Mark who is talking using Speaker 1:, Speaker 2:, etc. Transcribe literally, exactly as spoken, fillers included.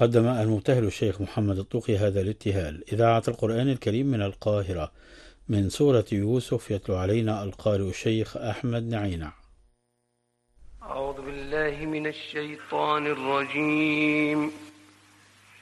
Speaker 1: قدم المبتهل الشيخ محمد الطوقي هذا الابتهال. إذاعة القرآن الكريم من القاهرة، من سورة يوسف، يتلو علينا القارئ الشيخ أحمد نعينع.
Speaker 2: أعوذ بالله من الشيطان الرجيم.